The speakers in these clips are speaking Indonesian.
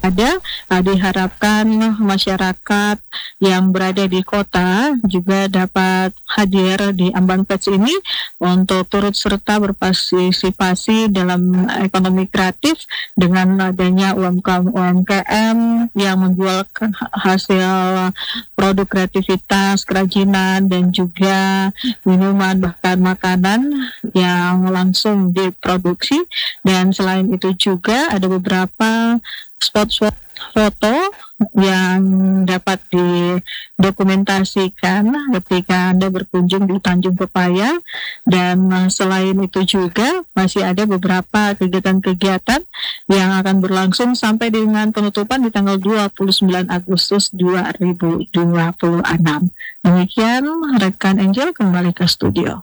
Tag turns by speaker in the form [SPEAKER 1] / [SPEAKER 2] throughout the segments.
[SPEAKER 1] ada. Diharapkan masyarakat yang berada di kota juga dapat hadir di Amban Fest ini untuk turut serta berpartisipasi dalam ekonomi kreatif dengan adanya UMKM yang menjual hasil produk kreativitas, kerajinan, dan juga minuman bahkan makanan yang langsung diproduksi. Dan selain itu juga ada beberapa spot foto yang dapat didokumentasikan ketika Anda berkunjung di Tanjung Pepaya. Dan selain itu juga masih ada beberapa kegiatan-kegiatan yang akan berlangsung sampai dengan penutupan di tanggal 29 Agustus 2026. Demikian rekan Angel, kembali ke studio.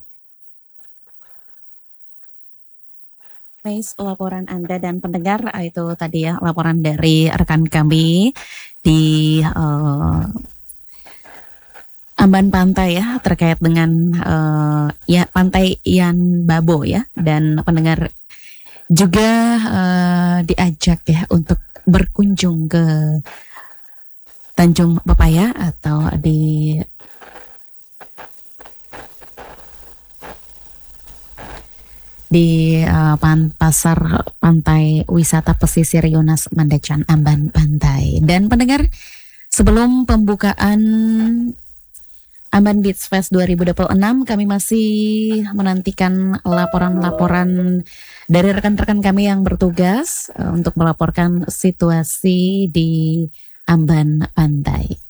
[SPEAKER 2] Laporan Anda dan pendengar itu tadi ya, laporan dari rekan kami di Amban Pantai ya, terkait dengan ya Pantai Ian Babo ya, dan pendengar juga diajak ya untuk berkunjung ke Tanjung Pepaya atau di pasar pantai wisata pesisir Yunas Mandacan Amban Pantai. Dan pendengar, sebelum pembukaan Amban Beach Fest 2026, kami masih menantikan laporan-laporan dari rekan-rekan kami yang bertugas untuk melaporkan situasi di Amban Pantai.